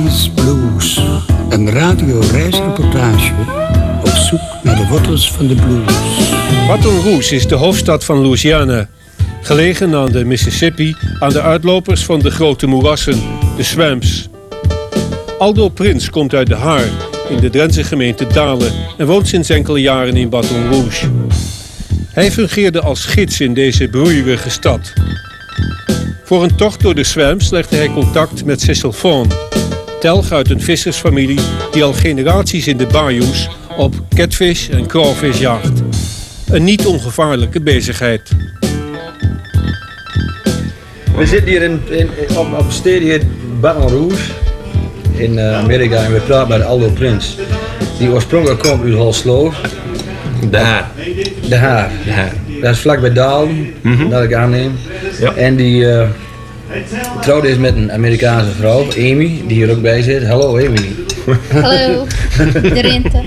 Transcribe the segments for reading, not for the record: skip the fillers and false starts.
Blues, een radioreisreportage op zoek naar de wortels van de blues. Baton Rouge is de hoofdstad van Louisiana. Gelegen aan de Mississippi, aan de uitlopers van de grote moerassen, de Swamps. Aldo Prins komt uit De Haar, in de Drentse gemeente Dalen, en woont sinds enkele jaren in Baton Rouge. Hij fungeerde als gids in deze broeierige stad. Voor een tocht door de Swamps legde hij contact met Cecil Fawn, telg uit een vissersfamilie die al generaties in de bayous op catfish en crawfish jaagt. Een niet ongevaarlijke bezigheid. We zitten hier op een stad hier Baton Rouge in Amerika en we praten met Aldo Prins. Die oorspronkelijk komt uit Holslo. De Haar. De Haar. Dat is vlakbij Dalen, dat ik aanneem. Ja. En die trouwde is met een Amerikaanse vrouw, Amy, die hier ook bij zit. Hallo Amy. Hallo, de Rente.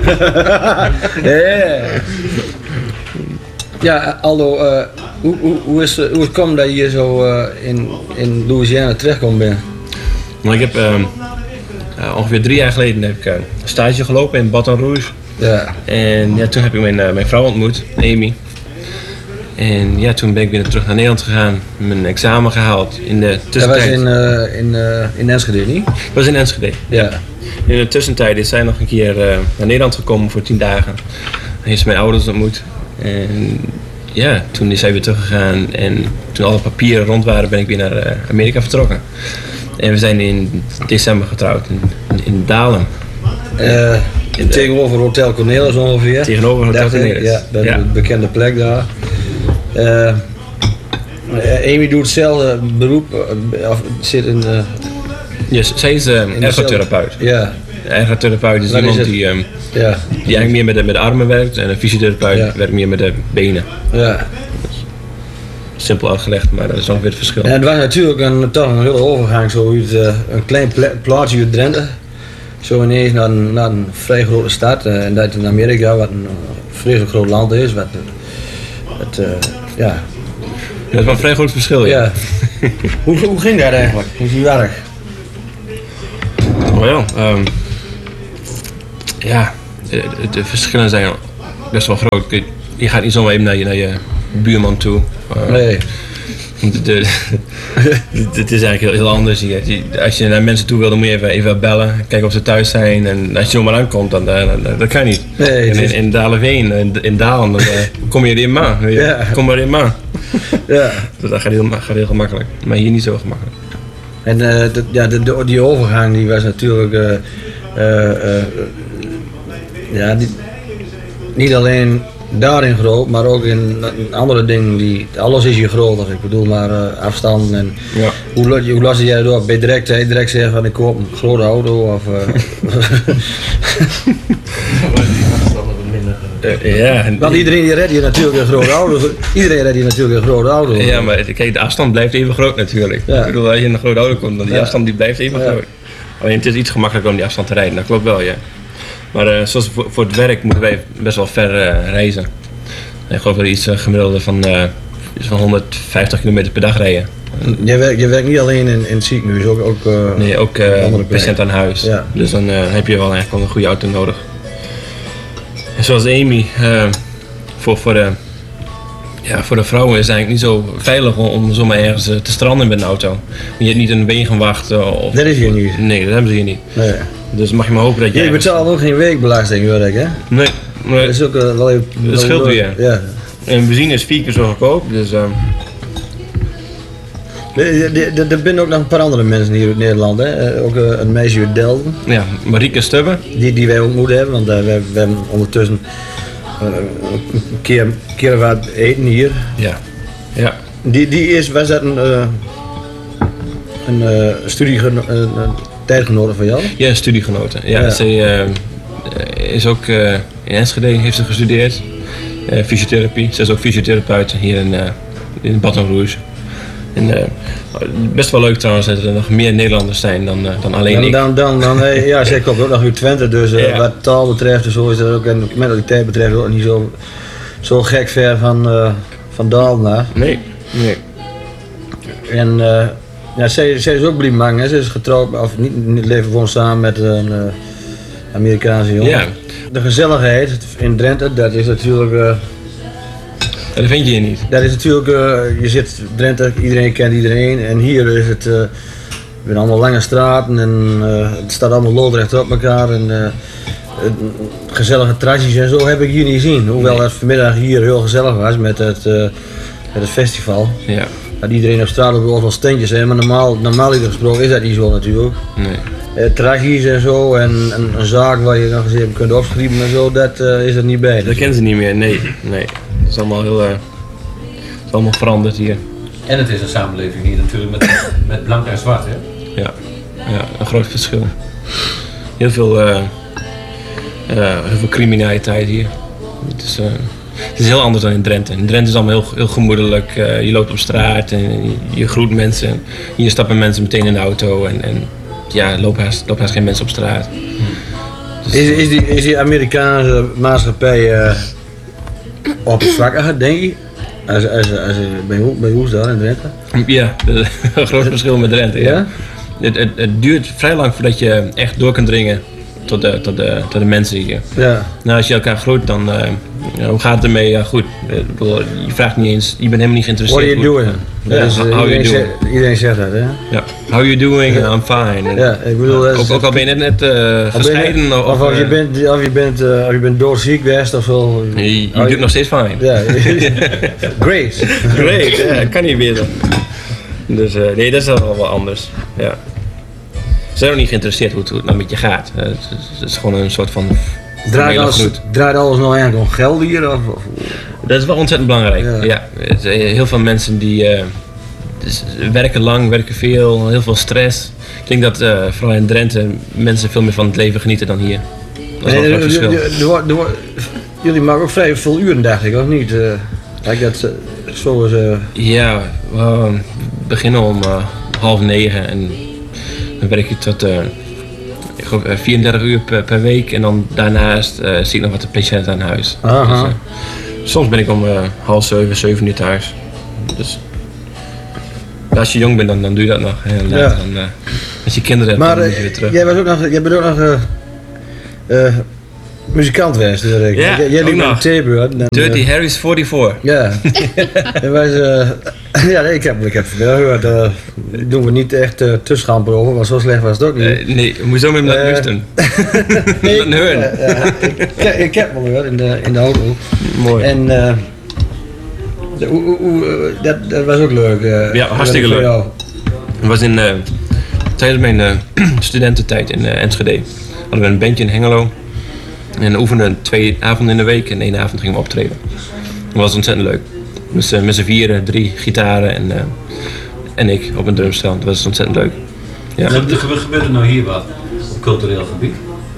Ja, Aldo, hoe is het komen dat je hier zo in Louisiana terechtkomt bent? Ik heb ongeveer 3 jaar geleden heb ik een stage gelopen in Baton Rouge. Ja. En ja, toen heb ik mijn vrouw ontmoet, Amy. En ja, toen ben ik weer terug naar Nederland gegaan, mijn examen gehaald. In de tussentijd... Dat was in Enschede, niet? Dat was in Enschede. Ja. In de tussentijd is zij nog een keer naar Nederland gekomen voor 10 dagen. En heeft ze mijn ouders ontmoet. En ja, toen is zij weer teruggegaan. En toen alle papieren rond waren, ben ik weer naar Amerika vertrokken. En we zijn in december getrouwd in Dalen. Tegenover Hotel Cornelis ongeveer. Tegenover Hotel Cornelis. Ja, dat is een bekende plek daar. Amy doet hetzelfde beroep, of zit in... Yes, zij is ergotherapeut. Ja. Een ergotherapeut is iemand die eigenlijk meer met de armen werkt en een fysiotherapeut werkt meer met de benen. Ja. Simpel uitgelegd, maar dat is ongeveer het verschil. En het was natuurlijk toch een hele overgang, zo uit een klein plaatsje uit Drenthe. Zo ineens naar een vrij grote stad. En dat in Amerika, wat een vreselijk groot land is. Ja. Dat is wel een vrij groot verschil, ja. Hoe ging dat eigenlijk? Hoe is die werk? Ja, de verschillen zijn best wel groot. Je gaat niet zomaar even naar je buurman toe. Nee. Het is eigenlijk heel anders. Als je naar mensen toe wil, dan moet je even bellen, kijken of ze thuis zijn. En als je zomaar aankomt, dat kan niet. Nee, en in Dalenveen, in Dalen, dan kom je erin maar. Kom maar in maar. Ja. Dat gaat heel gemakkelijk. Maar hier niet zo gemakkelijk. En die overgang die was natuurlijk niet alleen daarin groot, maar ook in andere dingen. Alles is hier groter. Ik bedoel maar afstanden. En hoe las jij dat op? Ben je direct zeggen van ik koop een grote auto? Of, Want iedereen die redt hier natuurlijk een grote auto. Iedereen redt hier natuurlijk een grote auto. Ja, maar kijk, de afstand blijft even groot natuurlijk. Ja. Ik bedoel, als je in een grote auto komt, dan die afstand die blijft even groot. Alleen het is iets gemakkelijker om die afstand te rijden, dat klopt wel, ja. Maar zoals voor het werk moeten wij best wel ver reizen. Ik geloof dat iets gemiddelde van 150 kilometer per dag rijden. Je werkt niet alleen in het ziekenhuis, ook patiënt aan huis. Ja. Dus dan heb je wel eigenlijk wel een goede auto nodig. En zoals Amy, voor de vrouwen is het eigenlijk niet zo veilig om zomaar ergens te stranden met een auto. Je hebt niet een wegenwacht. Dat is hier niet. Nee, dat hebben ze hier niet. Nee. Dus mag je maar hopen dat jij... Je betaalt ook geen weekbelasting, hoor ik, hè? Nee. Dat is ook wel even... Dat scheelt weer. Ja. En benzine is 4 keer zo goedkoop, dus... Er zijn ook nog een paar andere mensen hier in Nederland, hè? Ook een meisje uit Delden. Ja, Marieke Stubbe. Die wij ontmoet hebben, want we hebben ondertussen een keer wat eten hier. Ja. Was dat een tijdgenote van jou? Ja, een studiegenote. Ja. Zij is ook in Enschede heeft ze gestudeerd. Fysiotherapie. Ze is ook fysiotherapeut hier in Baton Rouge. En best wel leuk trouwens dat er nog meer Nederlanders zijn dan alleen ik. Ja, zij komt ook nog uit Twente, dus wat taal betreft en zo is dat ook, en mentaliteit betreft ook niet zo gek ver van Dalen naar. Nee. En Ja, zij is ook blijven hangen, hè. Ze is getrouwd, of niet leven gewoon samen met een Amerikaanse jongen. Ja. De gezelligheid in Drenthe, dat is natuurlijk... Dat vind je hier niet. Dat is natuurlijk, je zit in Drenthe, iedereen kent iedereen en hier is het, we hebben allemaal lange straten en het staat allemaal loodrecht op elkaar en gezellige tradities en zo heb ik hier niet gezien. Hoewel het vanmiddag hier heel gezellig was met het festival. Ja. Dat iedereen op straat ook wel standjes heeft, maar normaal gesproken is dat niet zo natuurlijk. Nee. Tradities en zo en een zaak waar je nog eens even kunt opschrijven en zo, dat is er niet bij. Dat kennen ze niet meer, nee. Het is allemaal heel... het is allemaal veranderd hier. En het is een samenleving hier natuurlijk met blank en zwart, hè? Ja, een groot verschil. Heel veel criminaliteit hier. Het is heel anders dan in Drenthe. In Drenthe is het allemaal heel gemoedelijk. Je loopt op straat en je groet mensen. Hier stappen mensen meteen in de auto en lopen haast geen mensen op straat. Dus, is die Amerikaanse maatschappij oppervlakkiger, denk je? Als bij hoe is dat in Drenthe? Ja, een groot verschil met Drenthe. Ja? Het duurt vrij lang voordat je echt door kunt dringen tot de mensen hier. Ja. Nou, als je elkaar groet, dan hoe gaat het ermee? Ja, goed. Je vraagt niet eens, je bent helemaal niet geïnteresseerd. What are you doing? Iedereen zegt dat, hè? Ja. How are you doing? I'm fine. Ja, ik bedoel, ook al ben je net gescheiden. Of je bent doodziek geweest of zo. Je doet nog steeds fijn. Ja. Great. Great, ja, kan niet meer dan. Dus nee, dat is wel anders. Ja. Ze zijn ook niet geïnteresseerd hoe het nou met je gaat. Het is gewoon een soort van... Draait alles nou eigenlijk om geld hier? Of? Dat is wel ontzettend belangrijk. Ja. Heel veel mensen die werken lang, werken veel, heel veel stress. Ik denk dat vooral in Drenthe mensen veel meer van het leven genieten dan hier. Dat is wel een groot verschil. Jullie maken ook vrij veel uren, dacht ik, of niet? Zo is... Ja, we beginnen om 8:30 en dan werk je tot 34 uur per week en dan daarnaast zie ik nog wat de patiënten aan huis. Dus, soms ben ik om 6:30, 7 uur thuis. Dus als je jong bent, dan doe je dat nog. En later, dan, als je kinderen hebt, dan moet je weer terug. Jij bent ook nog muzikant geweest. Ja, jij liep met een tape. Dirty Harry's 44. Ja. Ik heb wel gehoord. Daar doen we niet echt te schamper over, maar zo slecht was het ook niet. Nee, moet je zo met hem laten luisteren. Nee, ik heb wel gehoord in de auto. Mooi. En dat was ook leuk. Ja, hartstikke leuk. Het was tijdens mijn studententijd in Enschede. Hadden we een bandje in Hengelo. En we oefenden 2 avonden in de week en 1 avond gingen we optreden. Dat was ontzettend leuk. Dus met z'n 4, 3 gitaren en ik op een drumstel. Dat was ontzettend leuk. Ja. Gebeurt er nou hier wat op cultureel gebied?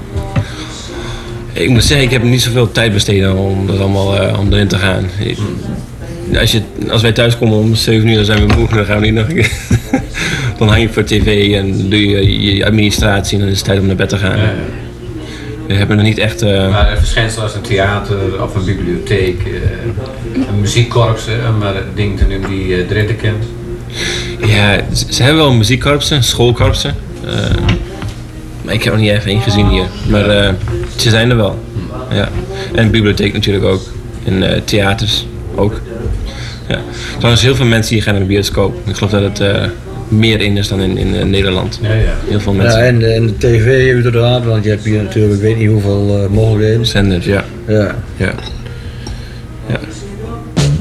Ik moet zeggen, ik heb niet zoveel tijd besteed om dat allemaal om erin te gaan. Als wij thuis komen om 7 uur, dan zijn we moe. Dan gaan we niet nog een keer. Dan hang je voor tv en doe je administratie en dan is het tijd om naar bed te gaan. Ja. We hebben er niet echt... Maar er verschijnt zoals een theater of een bibliotheek, een muziekkorps, om maar dingen te noemen die Drenthe kent. Ja, ze hebben wel muziekkorpsen, schoolkorpsen. Maar ik heb er niet even één gezien hier. Maar ze zijn er wel. Ja. En een bibliotheek natuurlijk ook. En theaters ook. Ja. Trouwens, heel veel mensen hier gaan naar de bioscoop. Ik geloof dat het... meer in is dan in Nederland. Ja. Heel veel mensen. Ja, en de tv uiteraard, want je hebt hier natuurlijk, ik weet niet hoeveel mogelijkheden. Zenders, ja.